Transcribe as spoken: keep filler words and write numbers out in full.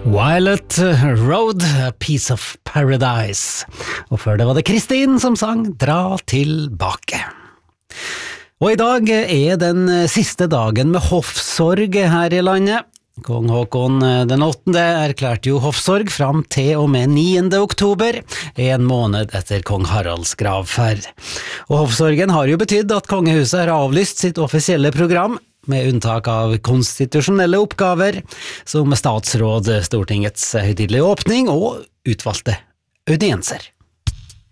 Violet Road, A Piece of Paradise. Og før det var det Kristin som sang Dra tilbake. Og i dag er den siste dagen med hoffsorg her i landet. Kong Håkon den åttende erklærte jo hoffsorg fram til og med niende oktober, en måned etter kong Haralds gravferd. Og hoffsorgen har jo betydd at kongehuset har avlyst sitt offisielle program, med unntak av konstitusjonelle oppgaver, som statsråd, Stortingets høytidelige åpning og utvalgte audienser.